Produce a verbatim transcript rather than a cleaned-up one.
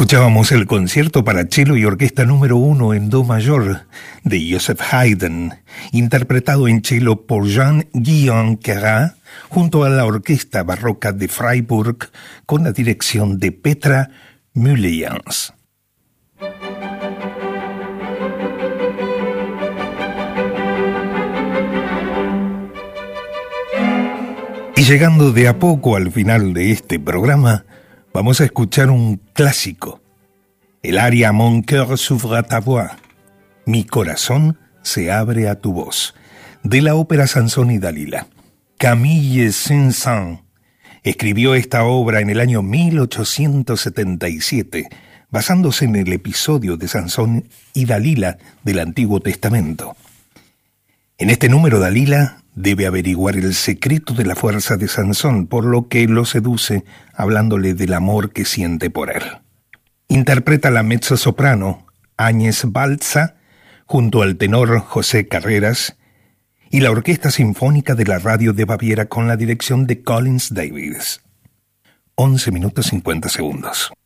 Escuchábamos el concierto para cello y orquesta número uno en do mayor de Joseph Haydn, interpretado en cello por Jean-Guillaume Queyras, junto a la Orquesta Barroca de Freiburg, con la dirección de Petra Mullejans. Y llegando de a poco al final de este programa, vamos a escuchar un clásico, el aria Mon cœur s'ouvre à ta voix, Mi corazón se abre a tu voz, de la ópera Sansón y Dalila. Camille Saint-Saëns escribió esta obra en el año mil ochocientos setenta y siete, basándose en el episodio de Sansón y Dalila del Antiguo Testamento. En este número, Dalila debe averiguar el secreto de la fuerza de Sansón, por lo que lo seduce hablándole del amor que siente por él. Interpreta la mezzosoprano Áñez Balza junto al tenor José Carreras y la Orquesta Sinfónica de la Radio de Baviera con la dirección de Collins Davis. once minutos cincuenta segundos.